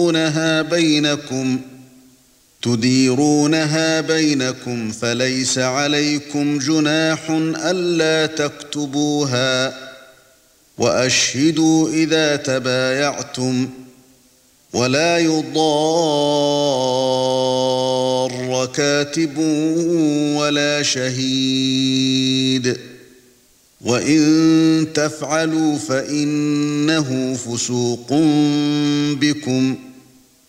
تديرونها بينكم فليس عليكم جناح ألا تكتبوها وأشهدوا إذا تبايعتم ولا يضار كاتب ولا شهيد وإن تفعلوا فإنه فسوق بكم